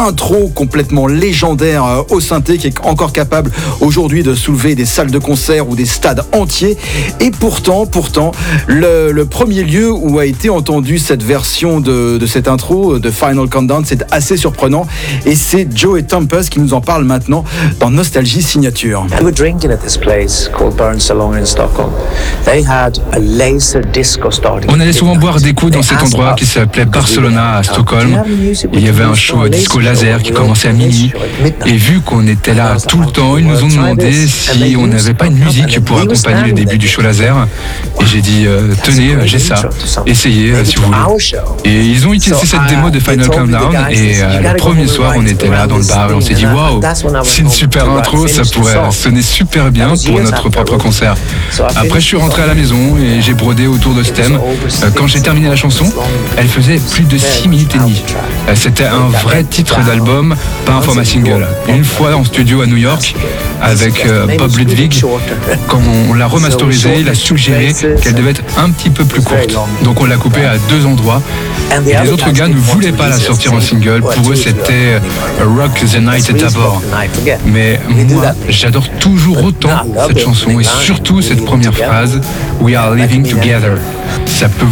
intro complètement légendaire au synthé qui est encore capable aujourd'hui de soulever des salles de concert ou des stades entiers. Et pourtant, le premier lieu où a été entendue cette version de cette intro de Final Countdown, c'est assez surprenant. Et c'est Joey Tempest qui nous en parle maintenant dans Nostalgie Signature. We were drinking at this place called Burn Salon in Stockholm. They had a laser disco starting. On allait souvent boire des coups dans cet endroit qui s'appelait Barcelona à Stockholm. Il y avait un show disco laser qui commençait à minuit. Et vu qu'on était là tout le temps, ils nous ont demandé si on n'avait pas une musique pour accompagner le début du show laser. Et j'ai dit, tenez, j'ai ça, essayez si vous voulez. Et ils ont utilisé cette démo de Final Countdown. Et le premier soir, on était là dans le bar et on s'est dit, waouh, c'est une super intro, ça pourrait sonner super bien pour notre propre concert. Après, je suis rentré à la maison et j'ai brodé autour de ce thème. Quand j'ai terminé la chanson, elle faisait plus de 6 minutes et demie. C'était un vrai titre d'album, pas un format single. Une fois en studio à New York, avec Bob Ludwig, quand on l'a remasterisée, il a suggéré qu'elle devait être un petit peu plus courte. Donc on l'a coupée à 2 endroits. Et les autres gars ne voulaient pas la sortir en single. Pour eux, c'était Rock the Night d'abord. Mais moi, j'adore toujours autant cette chanson et surtout cette première phrase, We are living together. Ça peut